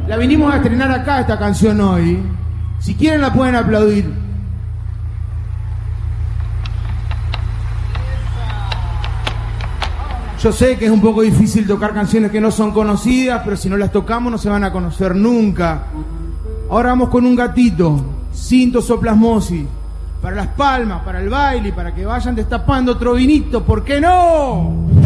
La vinimos a estrenar acá, esta canción hoy. Si quieren la pueden aplaudir. Yo sé que es un poco difícil tocar canciones que no son conocidas, pero si no las tocamos no se van a conocer nunca. Ahora vamos con un gatito, sintosoplasmosis. Para las palmas, para el baile y para que vayan destapando otro vinito, ¿por qué no?